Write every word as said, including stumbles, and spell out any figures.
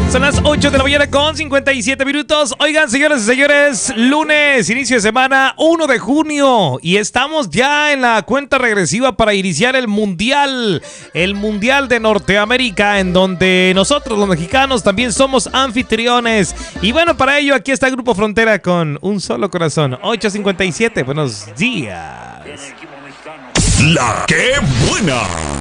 Son las ocho de la mañana con cincuenta y siete minutos. Oigan, señoras y señores, lunes, inicio de semana, uno de junio. Y estamos ya en la cuenta regresiva para iniciar el Mundial. El Mundial de Norteamérica, en donde nosotros los mexicanos también somos anfitriones. Y bueno, para ello aquí está Grupo Frontera con Un Solo Corazón. ocho cincuenta y siete, buenos días. La que buena.